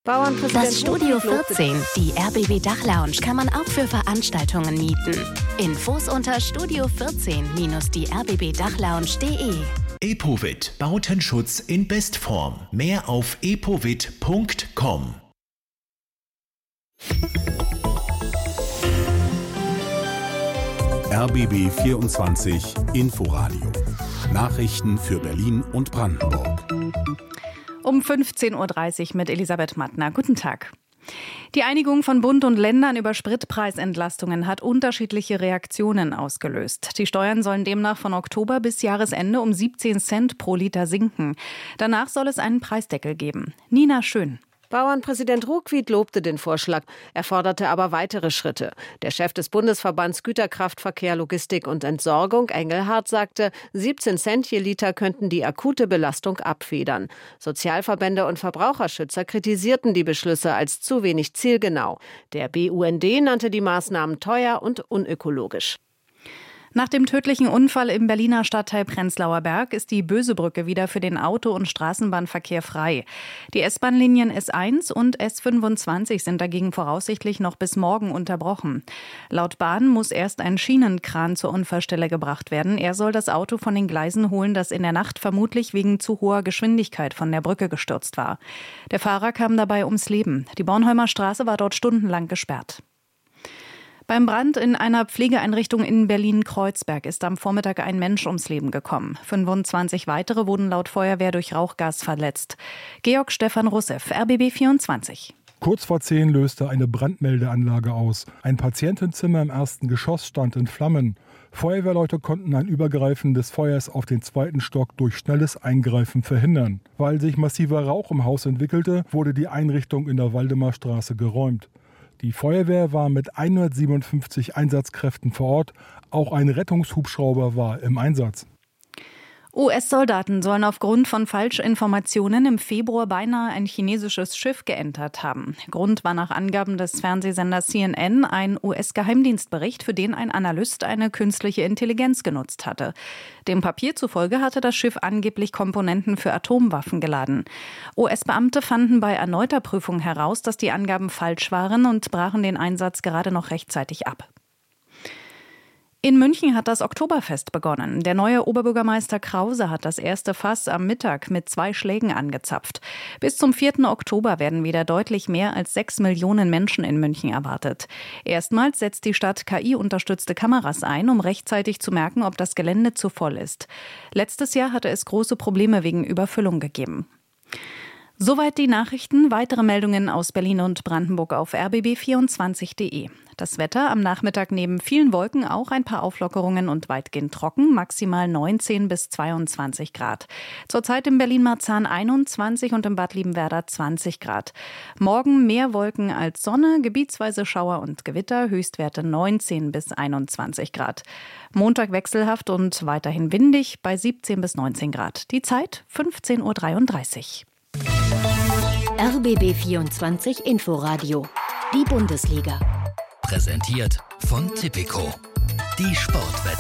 Das Studio 14, die RBB Dachlounge, kann man auch für Veranstaltungen mieten. Infos unter studio14-die-rbbdachlounge.de. Epovit – Bautenschutz in Bestform. Mehr auf epovit.com. RBB 24 Inforadio. Nachrichten für Berlin und Brandenburg. Um 15.30 Uhr mit Elisabeth Mattner. Guten Tag. Die Einigung von Bund und Ländern über Spritpreisentlastungen hat unterschiedliche Reaktionen ausgelöst. Die Steuern sollen demnach von Oktober bis Jahresende um 17 Cent pro Liter sinken. Danach soll es einen Preisdeckel geben. Nina Schön. Bauernpräsident Ruckwied lobte den Vorschlag. Er forderte aber weitere Schritte. Der Chef des Bundesverbands Güterkraftverkehr, Logistik und Entsorgung, Engelhardt, sagte, 17 Cent je Liter könnten die akute Belastung abfedern. Sozialverbände und Verbraucherschützer kritisierten die Beschlüsse als zu wenig zielgenau. Der BUND nannte die Maßnahmen teuer und unökologisch. Nach dem tödlichen Unfall im Berliner Stadtteil Prenzlauer Berg ist die Bösebrücke wieder für den Auto- und Straßenbahnverkehr frei. Die S-Bahn-Linien S1 und S25 sind dagegen voraussichtlich noch bis morgen unterbrochen. Laut Bahn muss erst ein Schienenkran zur Unfallstelle gebracht werden. Er soll das Auto von den Gleisen holen, das in der Nacht vermutlich wegen zu hoher Geschwindigkeit von der Brücke gestürzt war. Der Fahrer kam dabei ums Leben. Die Bornholmer Straße war dort stundenlang gesperrt. Beim Brand in einer Pflegeeinrichtung in Berlin-Kreuzberg ist am Vormittag ein Mensch ums Leben gekommen. 25 weitere wurden laut Feuerwehr durch Rauchgas verletzt. Georg Stefan Russev, RBB 24. Kurz vor 10 löste eine Brandmeldeanlage aus. Ein Patientenzimmer im ersten Geschoss stand in Flammen. Feuerwehrleute konnten ein Übergreifen des Feuers auf den zweiten Stock durch schnelles Eingreifen verhindern. Weil sich massiver Rauch im Haus entwickelte, wurde die Einrichtung in der Waldemarstraße geräumt. Die Feuerwehr war mit 157 Einsatzkräften vor Ort. Auch ein Rettungshubschrauber war im Einsatz. US-Soldaten sollen aufgrund von Falschinformationen im Februar beinahe ein chinesisches Schiff geentert haben. Grund war nach Angaben des Fernsehsenders CNN ein US-Geheimdienstbericht, für den ein Analyst eine künstliche Intelligenz genutzt hatte. Dem Papier zufolge hatte das Schiff angeblich Komponenten für Atomwaffen geladen. US-Beamte fanden bei erneuter Prüfung heraus, dass die Angaben falsch waren und brachen den Einsatz gerade noch rechtzeitig ab. In München hat das Oktoberfest begonnen. Der neue Oberbürgermeister Krause hat das erste Fass am Mittag mit 2 Schlägen angezapft. Bis zum 4. Oktober werden wieder deutlich mehr als 6 Millionen Menschen in München erwartet. Erstmals setzt die Stadt KI-unterstützte Kameras ein, um rechtzeitig zu merken, ob das Gelände zu voll ist. Letztes Jahr hatte es große Probleme wegen Überfüllung gegeben. Soweit die Nachrichten. Weitere Meldungen aus Berlin und Brandenburg auf rbb24.de. Das Wetter am Nachmittag neben vielen Wolken auch ein paar Auflockerungen und weitgehend trocken, maximal 19 bis 22 Grad. Zurzeit in Berlin-Marzahn 21 und in Bad Liebenwerda 20 Grad. Morgen mehr Wolken als Sonne, gebietsweise Schauer und Gewitter, Höchstwerte 19 bis 21 Grad. Montag wechselhaft und weiterhin windig bei 17 bis 19 Grad. Die Zeit 15.33 Uhr. RBB 24 Inforadio. Die Bundesliga. Präsentiert von Tipico. Die Sportwette.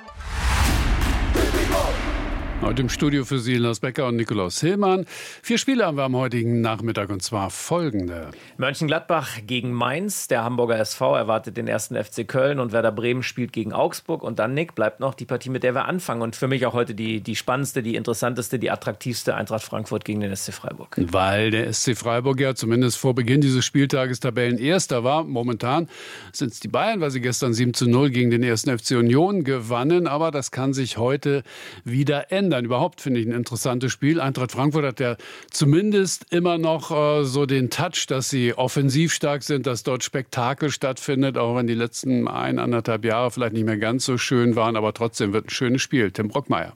Heute im Studio für Sie Lars Becker und Nikolaus Hillmann. 4 Spiele haben wir am heutigen Nachmittag und zwar folgende. Mönchengladbach gegen Mainz, der Hamburger SV erwartet den 1. FC Köln und Werder Bremen spielt gegen Augsburg. Und dann, Nick, bleibt noch die Partie, mit der wir anfangen. Und für mich auch heute die spannendste, die interessanteste, die attraktivste, Eintracht Frankfurt gegen den SC Freiburg. Weil der SC Freiburg ja zumindest vor Beginn dieses Spieltages Tabellenerster war. Momentan sind es die Bayern, weil sie gestern 7:0 gegen den 1. FC Union gewannen. Aber das kann sich heute wieder ändern. Überhaupt finde ich ein interessantes Spiel. Eintracht Frankfurt hat ja zumindest immer noch so den Touch, dass sie offensiv stark sind, dass dort Spektakel stattfindet, auch wenn die letzten 1,5 Jahre vielleicht nicht mehr ganz so schön waren, aber trotzdem wird ein schönes Spiel. Tim Brockmeier.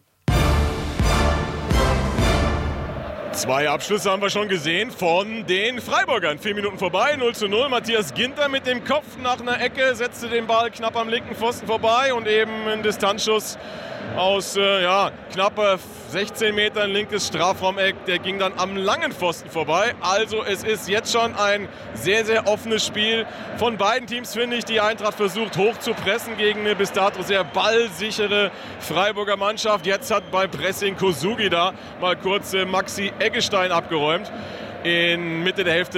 2 Abschlüsse haben wir schon gesehen von den Freiburgern. 4 Minuten vorbei, 0:0. Matthias Ginter mit dem Kopf nach einer Ecke, setzte den Ball knapp am linken Pfosten vorbei und eben ein Distanzschuss aus knappe 16 Metern linkes Strafraumeck. Der ging dann am langen Pfosten vorbei. Also es ist jetzt schon ein sehr, sehr offenes Spiel. Von beiden Teams finde ich, die Eintracht versucht hoch zu pressen gegen eine bis dato sehr ballsichere Freiburger Mannschaft. Jetzt hat bei Pressing Kosugi da mal kurz Maxi Eggestein abgeräumt. In Mitte der Hälfte